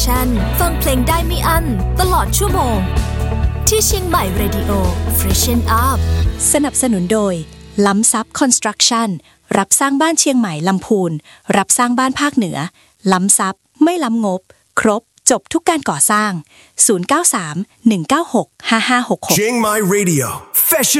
ฟังเพลงได้ไม่อั้นตลอดชั่วโมงที่เชียงใหม่ Radio Freshen Up สนับสนุนโดยล้ำซับคอนสตรักชั่นรับสร้างบ้านเชียงใหม่ลำพูนรับสร้างบ้านภาคเหนือล้ำซับไม่ล้ำงบครบจบทุกการก่อสร้าง093 196 5566 Chiang Mai Radio Fashion